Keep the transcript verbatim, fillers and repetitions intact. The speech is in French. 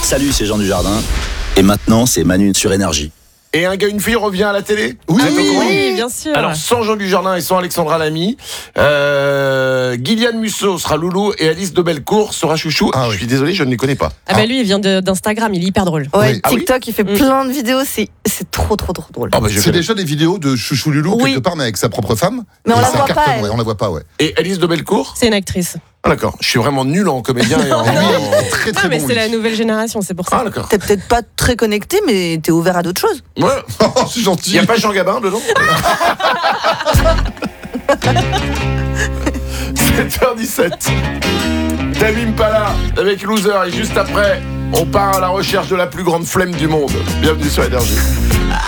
Salut, c'est Jean Dujardin. Et maintenant, c'est Manu sur Énergie. Et un gars, une fille revient à la télé. Oui, Vous êtes au courant ? Oui, bien sûr. Alors, sans Jean Dujardin et sans Alexandra Lamy, euh, Guyliane Musso sera Loulou et Alice de Bellecourt sera Chouchou. Ah je oui. suis désolé, je ne les connais pas. Ah bah lui, il vient de- d'Instagram, il est hyper drôle. Ouais, Oui. Ah oui TikTok, il fait Mm. plein de vidéos, c'est, c'est trop, trop, trop drôle. Ah bah, je C'est connais. déjà des vidéos de Chouchou Loulou Oui. quelque part, mais avec sa propre femme. Mais on Et la ça voit pas, cartonne, elle. ouais, on la voit pas, ouais. Et Alice de Bellecourt ? C'est une actrice. Ah d'accord, je suis vraiment nul en comédien et en... Et lui, il est très Ah, très mais bon. c'est lui. la nouvelle génération, c'est pour ça. Ah d'accord. T'es peut-être pas très connecté, mais t'es ouvert à d'autres choses. Ouais. Oh, c'est Il gentil. n'y a pas Jean Gabin dedans ? sept heures dix-sept. Tamim Pala avec Loser et juste après, on part à la recherche de la plus grande flemme du monde. Bienvenue sur Énergie.